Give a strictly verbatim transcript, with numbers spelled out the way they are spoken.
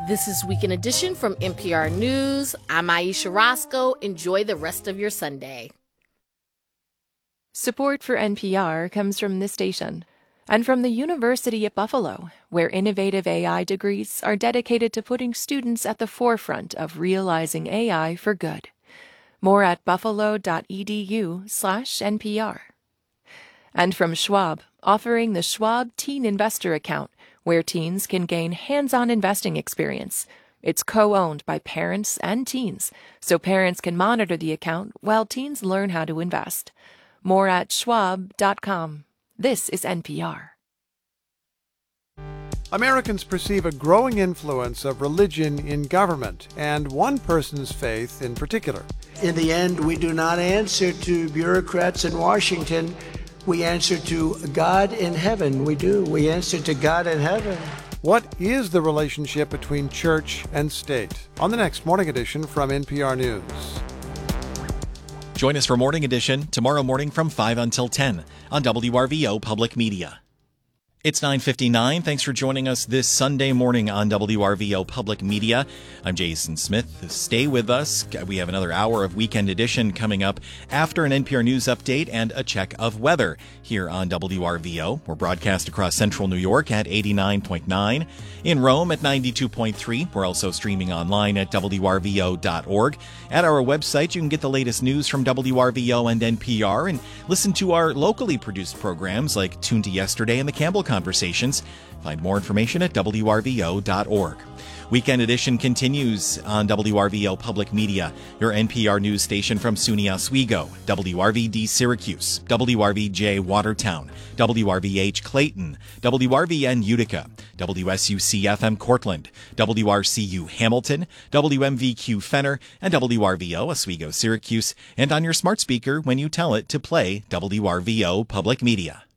This is Weekend Edition from N P R News. I'm Aisha Roscoe. Enjoy the rest of your Sunday. Support for N P R comes from this station and from the University at Buffalo, where innovative A I degrees are dedicated to putting students at the forefront of realizing A I for good. More at buffalo.edu slash NPR. And from Schwab, offering the Schwab Teen Investor Account, where teens can gain hands-on investing experience. It's co-owned by parents and teens, so parents can monitor the account while teens learn how to invest. More at schwab dot com. This is N P R. Americans perceive a growing influence of religion in government, and one person's faith in particular. In the end, we do not answer to bureaucrats in Washington. We answer to God in heaven. We do. We answer to God in heaven. What is the relationship between church and state? On the next Morning Edition from N P R News. Join us for Morning Edition tomorrow morning from five until ten on W R V O Public Media. It's nine fifty-nine. Thanks for joining us this Sunday morning on W R V O Public Media. I'm Jason Smith. Stay with us. We have another hour of Weekend Edition coming up after an N P R News update and a check of weather here on W R V O. We're broadcast across central New York at eighty-nine point nine, in Rome at ninety-two point three. We're also streaming online at W R V O dot org. At our website, you can get the latest news from W R V O and N P R and listen to our locally produced programs like Tune to Yesterday and the Campbell Conversations. Find more information at W R V O dot org. Weekend Edition continues on W R V O Public Media, your N P R news station from SUNY Oswego, W R V D Syracuse, W R V J Watertown, W R V H Clayton, W R V N Utica, W S U C F M Cortland, W R C U Hamilton, W M V Q Fenner, and W R V O Oswego Syracuse, and on your smart speaker when you tell it to play W R V O Public Media.